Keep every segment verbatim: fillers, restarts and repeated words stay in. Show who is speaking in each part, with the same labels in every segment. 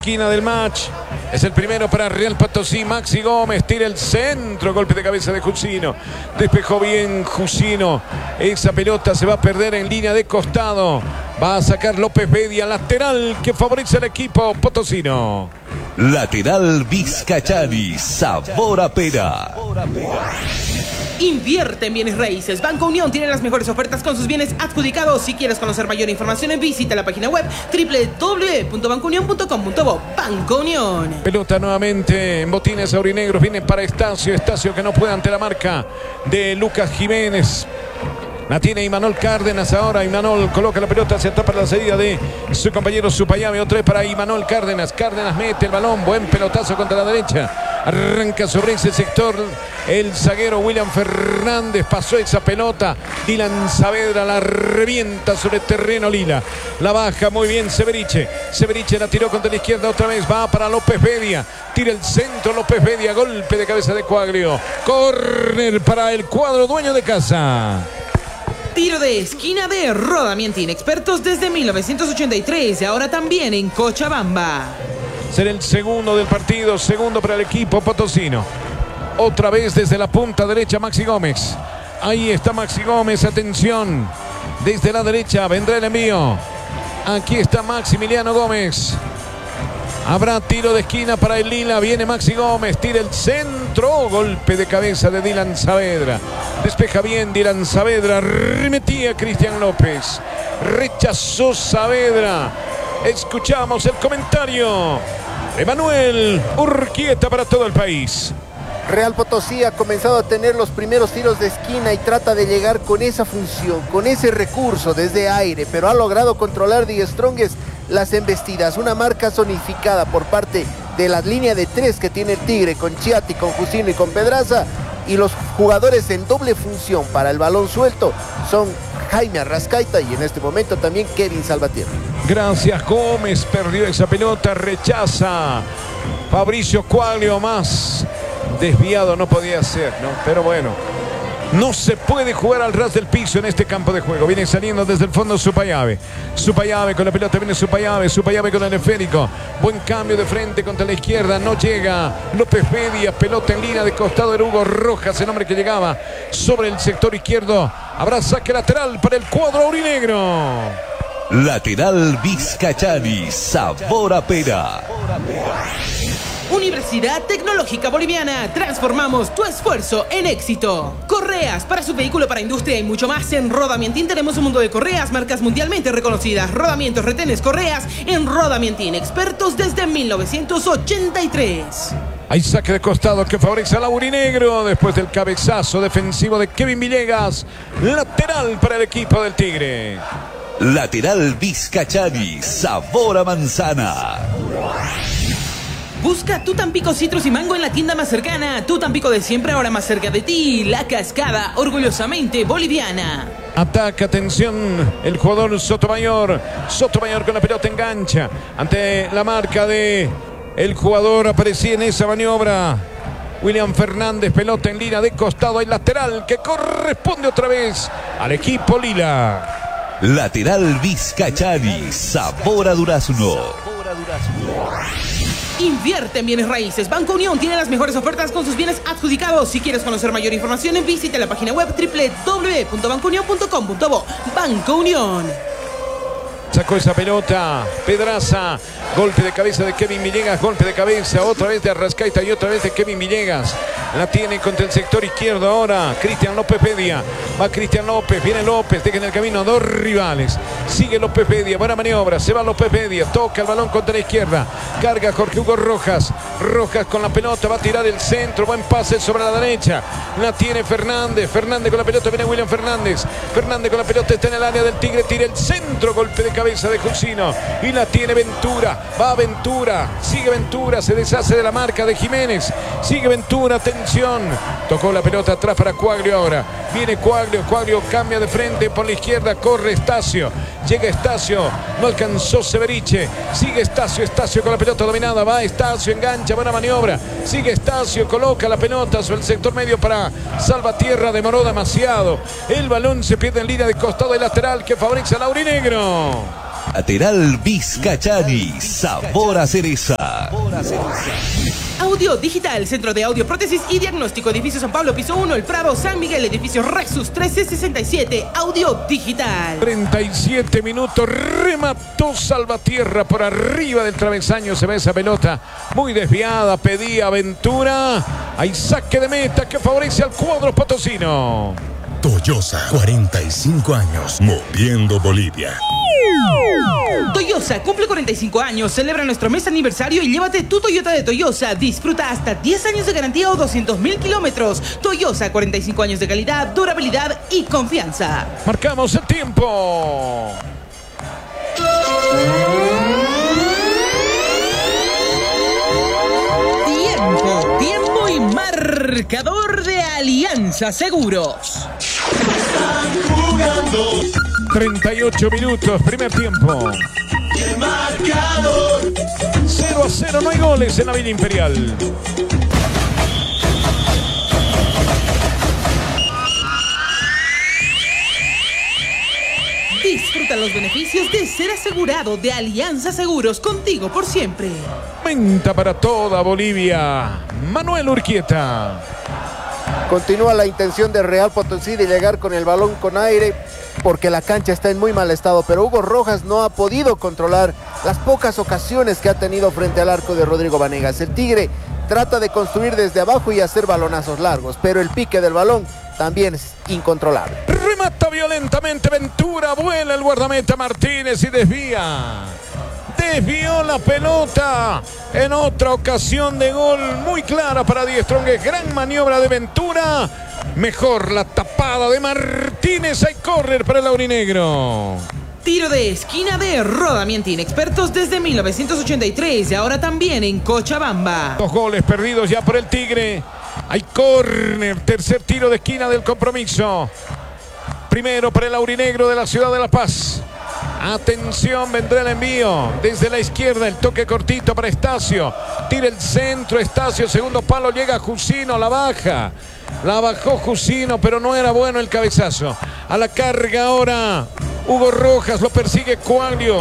Speaker 1: esquina del match. Es el primero para Real Potosí. Maxi Gómez tira el centro. Golpe de cabeza de Jusino. Despejó bien Jusino. Esa pelota se va a perder en línea de costado. Va a sacar López Bedia. Lateral que favorece al equipo potosino.
Speaker 2: Lateral Vizcachani. Sabor a pera.
Speaker 3: Invierte en bienes raíces. Banco Unión tiene las mejores ofertas con sus bienes adjudicados. Si quieres conocer mayor información, visita la página web doble u doble u doble u punto banco unión punto com punto bo. Banco Unión.
Speaker 1: Pelota nuevamente en botines aurinegros. Viene para Estacio. Estacio que no puede ante la marca de Lucas Jiménez. La tiene Imanol Cárdenas ahora. Imanol coloca la pelota hacia atrás para la salida de su compañero Supayave. Otra vez para Imanol Cárdenas. Cárdenas mete el balón. Buen pelotazo contra la derecha. Arranca sobre ese sector el zaguero William Fernández. Pasó esa pelota. Dylan Saavedra la revienta sobre terreno lila. La baja muy bien Severiche. Severiche la tiró contra la izquierda otra vez. Va para López Bedia. Tira el centro López Bedia. Golpe de cabeza de Coaglio. Córner para el cuadro dueño de casa.
Speaker 3: Tiro de esquina de Rodamientin, expertos desde mil novecientos ochenta y tres y ahora también en Cochabamba.
Speaker 1: Será el segundo del partido, segundo para el equipo potosino. Otra vez desde la punta derecha Maxi Gómez. Ahí está Maxi Gómez, atención. Desde la derecha vendrá el envío. Aquí está Maximiliano Gómez. Habrá tiro de esquina para el Lila. Viene Maxi Gómez. Tira el centro. Golpe de cabeza de Dylan Saavedra. Despeja bien Dylan Saavedra. Remetía Cristian López. Rechazó Saavedra. Escuchamos el comentario de Manuel Urquieta para todo el país.
Speaker 4: Real Potosí ha comenzado a tener los primeros tiros de esquina y trata de llegar con esa función, con ese recurso desde aire, pero ha logrado controlar Die Strongest las embestidas. Una marca zonificada por parte de la línea de tres que tiene el Tigre, con Chiati, con Jusino y con Pedraza. Y los jugadores en doble función para el balón suelto son Jaime Arrascaita y en este momento también Kevin Salvatierra.
Speaker 1: Gracias Gómez, perdió esa pelota, rechaza Fabricio Coaglio, más desviado no podía ser, ¿no? Pero bueno, no se puede jugar al ras del piso en este campo de juego. Viene saliendo desde el fondo Supayave. Supayave con la pelota, viene Supayave. Supayave con el esférico. Buen cambio de frente contra la izquierda. No llega López Bedia. Pelota en línea de costado de Hugo Rojas, el hombre que llegaba sobre el sector izquierdo. Habrá saque lateral para el cuadro aurinegro.
Speaker 2: Lateral Vizcachani. Sabor a pera.
Speaker 3: Universidad Tecnológica Boliviana. Transformamos tu esfuerzo en éxito. Correas para su vehículo, para industria y mucho más. En Rodamientin tenemos un mundo de correas, marcas mundialmente reconocidas. Rodamientos, retenes, correas en Rodamientin. Expertos desde mil novecientos ochenta y tres.
Speaker 1: Hay saque de costado que favorece al aurinegro después del cabezazo defensivo de Kevin Villegas. Lateral para el equipo del Tigre.
Speaker 2: Lateral Vizcachani. Sabor a manzana.
Speaker 3: Busca tu Tampico Citrus y Mango en la tienda más cercana. Tu Tampico de siempre, ahora más cerca de ti. La Cascada, orgullosamente boliviana.
Speaker 1: Ataca, atención, el jugador Sotomayor. Sotomayor con la pelota engancha ante la marca de el jugador. Aparecía en esa maniobra William Fernández. Pelota en línea de costado. Hay lateral que corresponde otra vez al equipo lila.
Speaker 2: Lateral Vizcachani. Sabor a durazno.
Speaker 3: Invierte en bienes raíces. Banco Unión tiene las mejores ofertas con sus bienes adjudicados. Si quieres conocer mayor información, visita la página web doble u doble u doble u punto banco unión punto com punto bo. Banco Unión.
Speaker 1: Sacó esa pelota Pedraza. Golpe de cabeza de Kevin Villegas. Golpe de cabeza otra vez de Arrascaita y otra vez de Kevin Villegas. La tiene contra el sector izquierdo ahora Cristian López Bedia. Va Cristian López, viene López, deja en el camino a dos rivales. Sigue López Bedia, buena maniobra, se va López Bedia, toca el balón contra la izquierda. Carga Jorge Hugo Rojas. Rojas con la pelota, va a tirar el centro, buen pase sobre la derecha. La tiene Fernández, Fernández con la pelota, viene William Fernández. Fernández con la pelota, está en el área del Tigre, tira el centro, golpe de cabeza de Jusino. Y la tiene Ventura, va Ventura, sigue Ventura, se deshace de la marca de Jiménez. Sigue Ventura, atención. Tocó la pelota atrás para Coaglio ahora. Viene Coaglio, Coaglio cambia de frente por la izquierda, corre Estacio. Llega Estacio, no alcanzó Severiche. Sigue Estacio, Estacio con la pelota dominada. Va Estacio, engancha, buena maniobra. Sigue Estacio, coloca la pelota sobre el sector medio para Salvatierra. Demoró demasiado. El balón se pierde en línea de costado y lateral que favorece al aurinegro.
Speaker 2: Lateral Vizcachani, sabor a cereza.
Speaker 3: Audio Digital, Centro de Audio, Prótesis y Diagnóstico, Edificio San Pablo, Piso uno, El Prado, San Miguel, Edificio Rexus trece sesenta y siete, Audio Digital.
Speaker 1: treinta y siete minutos, remató Salvatierra por arriba del travesaño, se ve esa pelota muy desviada, pedía Ventura, hay saque de meta que favorece al cuadro potosino.
Speaker 5: Toyosa, cuarenta y cinco años, moviendo Bolivia.
Speaker 3: Toyosa cumple cuarenta y cinco años, celebra nuestro mes aniversario y llévate tu Toyota de Toyosa. Disfruta hasta diez años de garantía o doscientos mil kilómetros. Toyosa, cuarenta y cinco años de calidad, durabilidad y confianza.
Speaker 1: Marcamos el tiempo.
Speaker 3: Tiempo, tiempo y marcador de Alianza Seguros.
Speaker 1: treinta y ocho minutos, primer tiempo. cero a cero, no hay goles en la Villa Imperial.
Speaker 3: Disfruta los beneficios de ser asegurado de Alianza Seguros, contigo por siempre.
Speaker 1: Venta para toda Bolivia. Manuel Urquieta.
Speaker 4: Continúa la intención de Real Potosí de llegar con el balón con aire porque la cancha está en muy mal estado, pero Hugo Rojas no ha podido controlar las pocas ocasiones que ha tenido frente al arco de Rodrigo Vanegas. El Tigre trata de construir desde abajo y hacer balonazos largos, pero el pique del balón también es incontrolable.
Speaker 1: Remata violentamente Ventura, vuela el guardameta Martínez y desvía. Desvió la pelota en otra ocasión de gol muy clara para Die Strongest. Gran maniobra de Ventura. Mejor la tapada de Martínez. Hay córner para el aurinegro.
Speaker 3: Tiro de esquina de Rodamientin, expertos desde mil novecientos ochenta y tres y ahora también en Cochabamba.
Speaker 1: Dos goles perdidos ya por el Tigre. Hay córner, tercer tiro de esquina del compromiso. Primero para el aurinegro de la ciudad de La Paz. Atención, vendrá el envío desde la izquierda, el toque cortito para Estacio. Tira el centro, Estacio, segundo palo, llega Jusino, la baja. La bajó Jusino, pero no era bueno el cabezazo. A la carga ahora Hugo Rojas, lo persigue Cuaglio.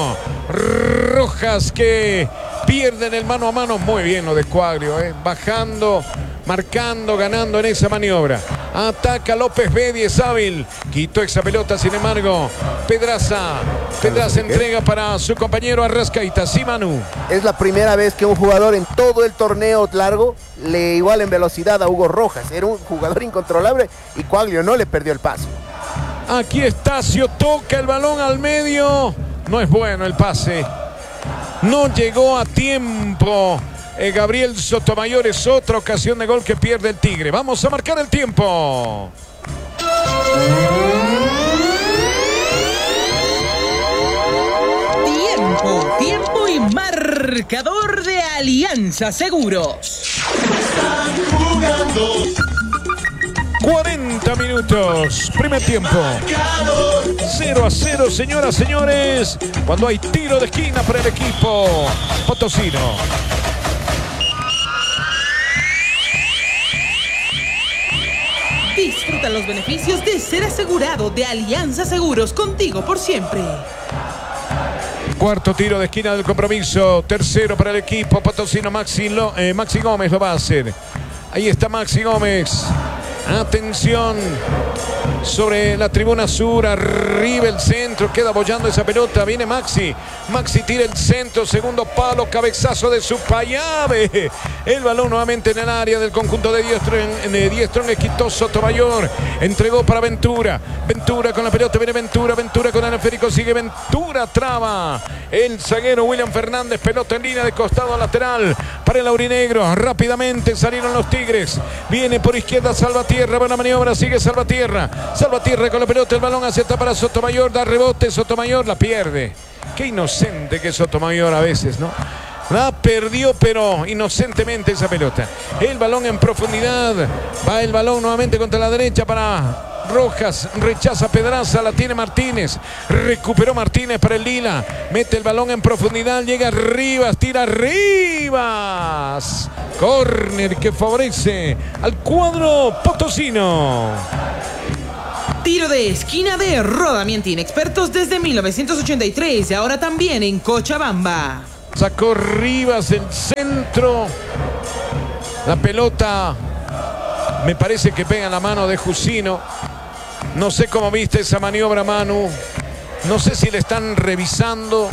Speaker 1: Rojas que pierde en el mano a mano. Muy bien lo de Cuaglio, eh. Bajando, marcando, ganando en esa maniobra. Ataca López B, diez hábil. Quitó esa pelota, sin embargo. Pedraza. Pedraza entrega para su compañero Arrascaita. Sí, Manu.
Speaker 4: Es la primera vez que un jugador en todo el torneo largo le iguala en velocidad a Hugo Rojas. Era un jugador incontrolable y Cuaglio no le perdió el paso.
Speaker 1: Aquí Estacio toca el balón al medio. No es bueno el pase. No llegó a tiempo. Eh, Gabriel Sotomayor, es otra ocasión de gol que pierde el Tigre. Vamos a marcar el tiempo.
Speaker 3: Tiempo, tiempo y marcador de Alianza Seguros.
Speaker 1: cuarenta minutos, primer tiempo. cero a cero, señoras, señores. Cuando hay tiro de esquina para el equipo potosino.
Speaker 3: Disfruta los beneficios de ser asegurado de Alianza Seguros, contigo por siempre.
Speaker 1: Cuarto tiro de esquina del compromiso. Tercero para el equipo potosino. Maxi, Lo, eh, Maxi Gómez lo va a hacer. Ahí está Maxi Gómez. Atención. Sobre la tribuna sur, arriba el centro, queda bollando esa pelota, viene Maxi, Maxi tira el centro, segundo palo, cabezazo de Supayave, el balón nuevamente en el área del conjunto de Die Strongest, quitó Sotomayor, entregó para Ventura, Ventura con la pelota, viene Ventura, Ventura con el esférico, sigue Ventura, traba, el zaguero William Fernández, pelota en línea de costado a lateral, para el aurinegro, rápidamente salieron los Tigres, viene por izquierda Salvatierra, buena maniobra, sigue Salvatierra, Salvatierra con la pelota, el balón acepta para Sotomayor, da rebote, Sotomayor la pierde. Qué inocente que es Sotomayor a veces, ¿no? La perdió, pero inocentemente esa pelota. El balón en profundidad, va el balón nuevamente contra la derecha para Rojas, rechaza Pedraza, la tiene Martínez, recuperó Martínez para el Lila, mete el balón en profundidad, llega Rivas, tira Rivas, córner que favorece al cuadro potosino.
Speaker 3: Tiro de esquina de Rodamientín, expertos desde mil novecientos ochenta y tres y ahora también en Cochabamba.
Speaker 1: Sacó Rivas el centro. La pelota me parece que pega en la mano de Jusino. No sé cómo viste esa maniobra, Manu. No sé si le están revisando.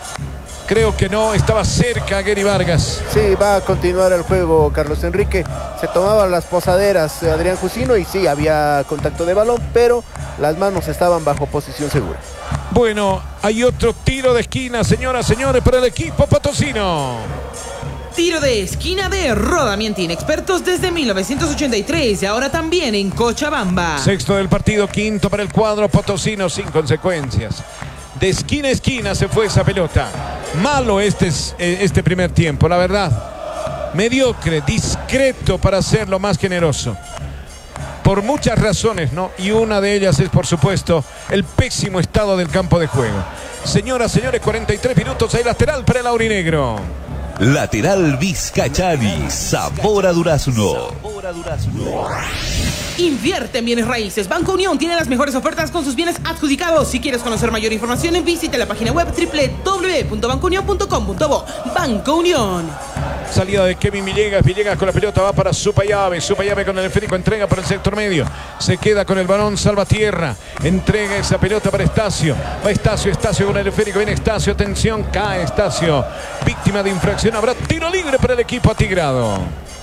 Speaker 1: Creo que no, estaba cerca Gary Vargas.
Speaker 4: Sí, va a continuar el juego Carlos Enrique. Se tomaban las posaderas Adrián Jusino y sí, había contacto de balón, pero las manos estaban bajo posición segura.
Speaker 1: Bueno, hay otro tiro de esquina, señoras, señores, para el equipo potosino.
Speaker 3: Tiro de esquina de Rodamientín, expertos desde mil novecientos ochenta y tres y ahora también en Cochabamba.
Speaker 1: Sexto del partido, quinto para el cuadro potosino, sin consecuencias. De esquina a esquina se fue esa pelota. Malo este, este primer tiempo, la verdad. Mediocre, discreto para ser lo más generoso. Por muchas razones, ¿no? Y una de ellas es, por supuesto, el pésimo estado del campo de juego. Señoras, señores, cuarenta y tres minutos. Hay lateral para el aurinegro.
Speaker 2: Lateral Vizcachari, sabor a durazno. Sabor a durazno.
Speaker 3: Invierte en bienes raíces. Banco Unión tiene las mejores ofertas con sus bienes adjudicados. Si quieres conocer mayor información, visite la página web doble u doble u doble u punto banco unión punto com punto bo. Banco Unión.
Speaker 1: Salida de Kevin Villegas. Villegas con la pelota va para Supayave. Supayave con el esférico. Entrega para el sector medio. Se queda con el balón Salvatierra. Entrega esa pelota para Estacio. Va Estacio. Estacio con el esférico. Viene Estacio. Atención. Cae Estacio. Víctima de infracción. Habrá tiro libre para el equipo atigrado.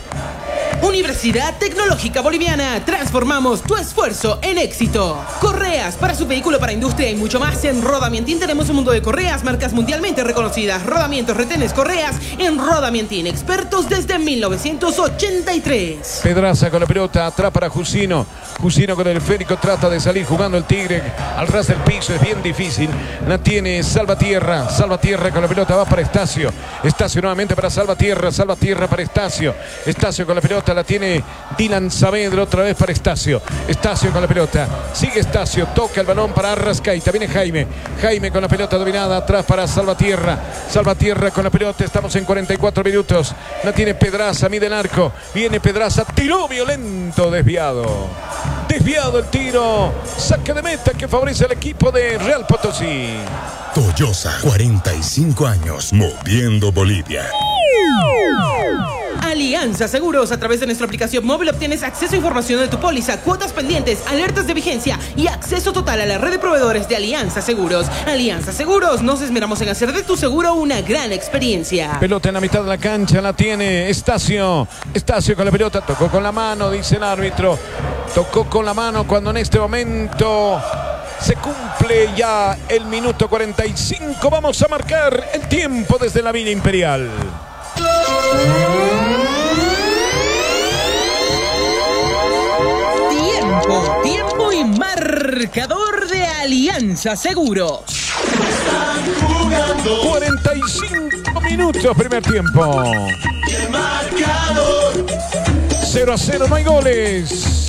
Speaker 3: Universidad Tecnológica Boliviana. Transformamos tu esfuerzo en éxito. Correas para su vehículo, para industria y mucho más. En Rodamientín tenemos un mundo de correas, marcas mundialmente reconocidas. Rodamientos, retenes, correas. En Rodamientín, expertos desde mil novecientos ochenta y tres.
Speaker 1: Pedraza con la pelota, atrás para Jusino. Jusino con el esférico, trata de salir jugando el Tigre al ras del piso, es bien difícil. La tiene Salvatierra. Salvatierra con la pelota, va para Estacio. Estacio nuevamente para Salvatierra. Salvatierra para Estacio. Estacio con la pelota, la tiene Dylan Saavedra, otra vez para Estacio. Estacio con la pelota, sigue Estacio, toca el balón para Arrascaita, viene Jaime. Jaime con la pelota dominada, atrás para Salvatierra. Salvatierra con la pelota, estamos en cuarenta y cuatro minutos. La tiene Pedraza, mide el arco. Viene Pedraza, tiró violento, desviado. Desviado el tiro. Saque de meta que favorece al equipo de Real Potosí.
Speaker 5: Toyosa, cuarenta y cinco años, moviendo Bolivia.
Speaker 3: Alianza Seguros. A través de nuestra aplicación móvil obtienes acceso a información de tu póliza, cuotas pendientes, alertas de vigencia y acceso total a la red de proveedores de Alianza Seguros. Alianza Seguros, nos esmeramos en hacer de tu seguro una gran experiencia.
Speaker 1: Pelota en la mitad de la cancha, la tiene Estacio. Estacio con la pelota, tocó con la mano, dice el árbitro. Tocó con la mano cuando en este momento se cumple ya el minuto cuarenta y cinco. Vamos a marcar el tiempo desde la Villa Imperial.
Speaker 3: Tiempo, tiempo y marcador de Alianza Seguros.
Speaker 1: cuarenta y cinco minutos, primer tiempo. cero a cero, no hay goles.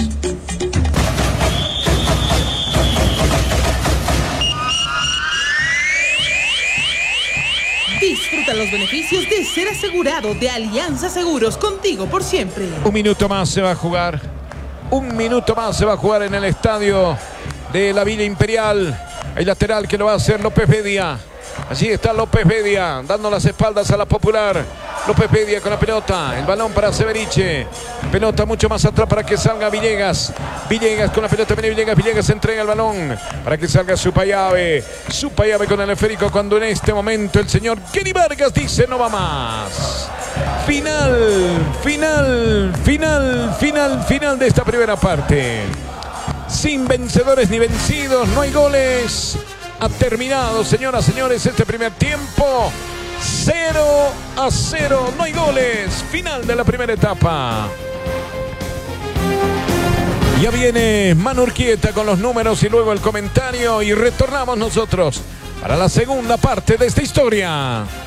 Speaker 3: Disfruta los beneficios de ser asegurado de Alianza Seguros, contigo por siempre.
Speaker 1: Un minuto más se va a jugar. Un minuto más se va a jugar en el estadio de la Villa Imperial. El lateral que lo va a hacer López Bedia. Allí está López Bedia, dando las espaldas a la Popular. López Bedia con la pelota, el balón para Severiche. Pelota mucho más atrás para que salga Villegas. Villegas con la pelota, viene Villegas. Villegas entrega el balón para que salga Supayave. Supayave con el esférico cuando en este momento el señor Kenny Vargas dice no va más. Final, final, final, final, final de esta primera parte. Sin vencedores ni vencidos, no hay goles. Ha terminado, señoras, señores, este primer tiempo. cero a cero, no hay goles. Final de la primera etapa. Ya viene Manu Urquieta con los números y luego el comentario. Y retornamos nosotros para la segunda parte de esta historia.